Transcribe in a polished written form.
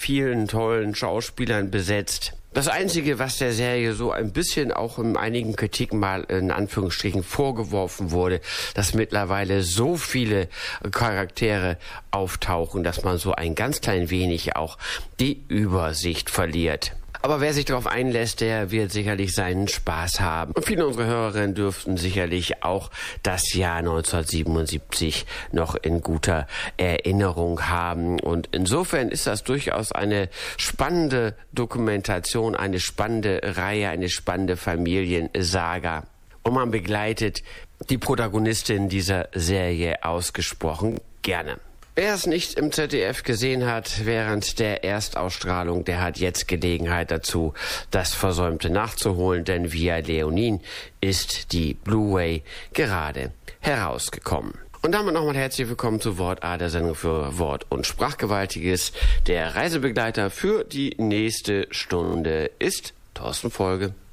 vielen tollen Schauspielern besetzt. Das Einzige, was der Serie so ein bisschen auch in einigen Kritiken mal in Anführungsstrichen vorgeworfen wurde, dass mittlerweile so viele Charaktere auftauchen, dass man so ein ganz klein wenig auch die Übersicht verliert. Aber wer sich darauf einlässt, der wird sicherlich seinen Spaß haben. Und viele unserer Hörerinnen dürften sicherlich auch das Jahr 1977 noch in guter Erinnerung haben. Und insofern ist das durchaus eine spannende Dokumentation, eine spannende Reihe, eine spannende Familiensaga. Und man begleitet die Protagonistin dieser Serie ausgesprochen gerne. Wer es nicht im ZDF gesehen hat während der Erstausstrahlung, der hat jetzt Gelegenheit dazu, das Versäumte nachzuholen, denn via Leonin ist die Blu-ray gerade herausgekommen. Und damit nochmal herzlich willkommen zu Wort A, der Sendung für Wort- und Sprachgewaltiges. Der Reisebegleiter für die nächste Stunde ist Thorsten Folge.